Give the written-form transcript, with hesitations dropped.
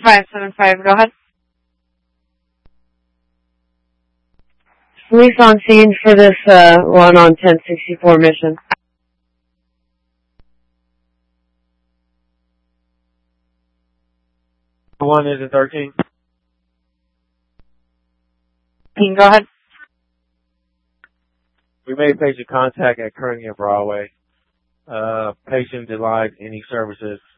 575, go ahead. Police on scene for this run on 1064 mission. One is a 13. Go ahead. We made patient contact at Kerney and Broadway. Patient denied any services